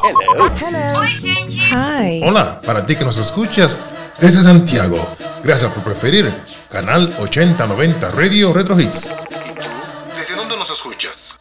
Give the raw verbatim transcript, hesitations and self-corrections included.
Hello. Hello. Oi, gente. Hi. Hola, para ti que nos escuchas desde Santiago. Gracias por preferir Canal ochenta noventa Radio Retro Hits. ¿Desde dónde nos escuchas?